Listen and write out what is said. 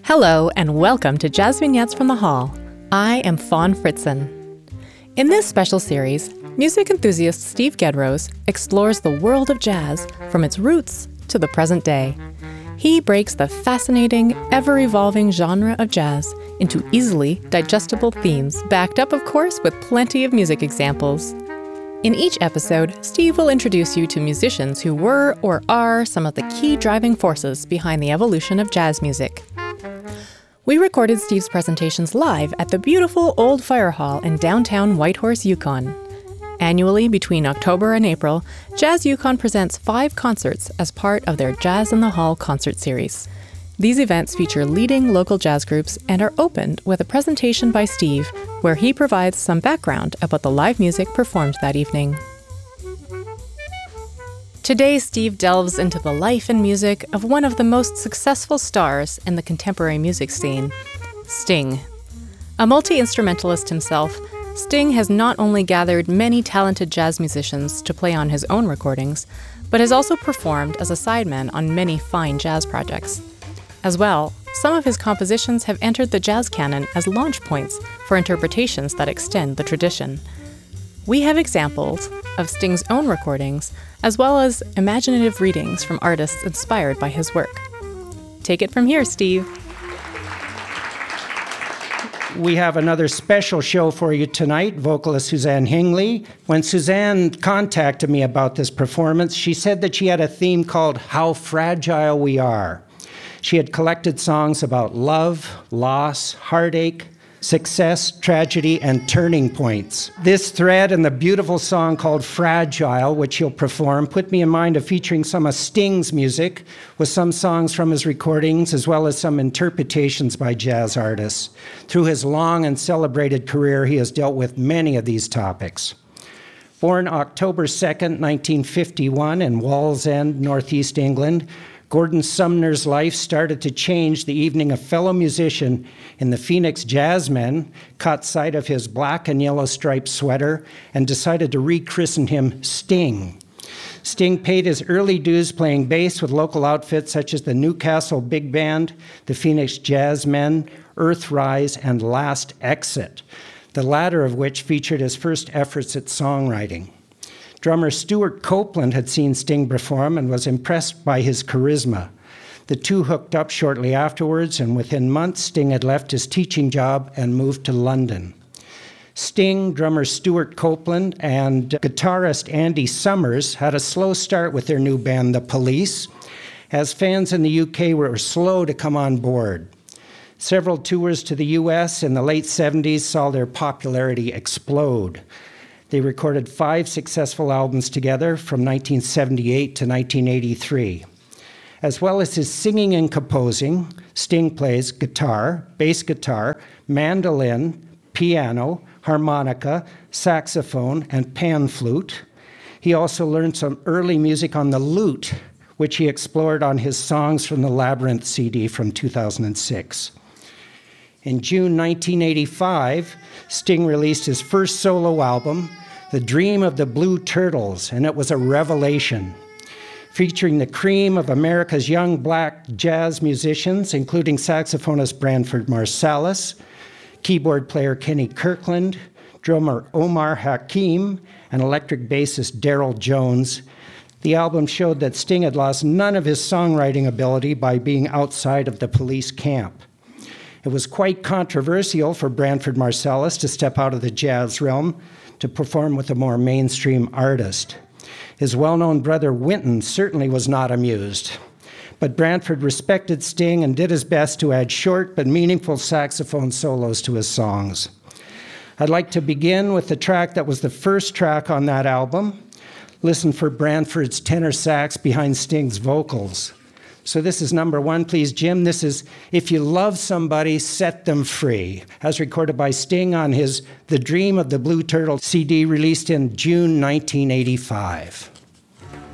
Hello and welcome to Jazz Vignettes from the Hall. I am Fawn Fritzen. In this special series, music enthusiast Steve Gedrose explores the world of jazz from its roots to the present day. He breaks the fascinating, ever-evolving genre of jazz into easily digestible themes, backed up, of course, with plenty of music examples. In each episode, Steve will introduce you to musicians who were or are some of the key driving forces behind the evolution of jazz music. We recorded Steve's presentations live at the beautiful Old Fire Hall in downtown Whitehorse, Yukon. Annually, between October and April, Jazz Yukon presents 5 concerts as part of their Jazz in the Hall concert series. These events feature leading local jazz groups and are opened with a presentation by Steve, where he provides some background about the live music performed that evening. Today, Steve delves into the life and music of one of the most successful stars in the contemporary music scene, Sting. A multi-instrumentalist himself, Sting has not only gathered many talented jazz musicians to play on his own recordings, but has also performed as a sideman on many fine jazz projects. As well, some of his compositions have entered the jazz canon as launch points for interpretations that extend the tradition. We have examples of Sting's own recordings, as well as imaginative readings from artists inspired by his work. Take it from here, Steve. We have another special show for you tonight, vocalist Suzanne Hingley. When Suzanne contacted me about this performance, she said that she had a theme called How Fragile We Are. She had collected songs about love, loss, heartache, success, tragedy, and turning points. This thread and the beautiful song called Fragile, which he'll perform, put me in mind of featuring some of Sting's music with some songs from his recordings, as well as some interpretations by jazz artists. Through his long and celebrated career, he has dealt with many of these topics. Born October 2nd, 1951 in Wallsend, Northeast England, Gordon Sumner's life started to change the evening a fellow musician in the Phoenix Jazzmen caught sight of his black and yellow striped sweater and decided to rechristen him Sting. Sting paid his early dues playing bass with local outfits such as the Newcastle Big Band, the Phoenix Jazzmen, Earthrise, and Last Exit, the latter of which featured his first efforts at songwriting. Drummer Stuart Copeland had seen Sting perform and was impressed by his charisma. The two hooked up shortly afterwards, and within months, Sting had left his teaching job and moved to London. Sting, drummer Stuart Copeland, and guitarist Andy Summers had a slow start with their new band, The Police, as fans in the UK were slow to come on board. Several tours to the US in the late 70s saw their popularity explode. They recorded 5 successful albums together from 1978 to 1983. As well as his singing and composing, Sting plays guitar, bass guitar, mandolin, piano, harmonica, saxophone, and pan flute. He also learned some early music on the lute, which he explored on his Songs from the Labyrinth CD from 2006. In June 1985, Sting released his first solo album, The Dream of the Blue Turtles, and it was a revelation. Featuring the cream of America's young black jazz musicians, including saxophonist Branford Marsalis, keyboard player Kenny Kirkland, drummer Omar Hakim, and electric bassist Daryl Jones, the album showed that Sting had lost none of his songwriting ability by being outside of the Police camp. It was quite controversial for Branford Marsalis to step out of the jazz realm to perform with a more mainstream artist. His well-known brother Wynton certainly was not amused, but Branford respected Sting and did his best to add short but meaningful saxophone solos to his songs. I'd like to begin with the track that was the first track on that album. Listen for Branford's tenor sax behind Sting's vocals. So this is number 1, please, Jim. This is If You Love Somebody, Set Them Free, as recorded by Sting on his The Dream of the Blue Turtle CD released in June 1985.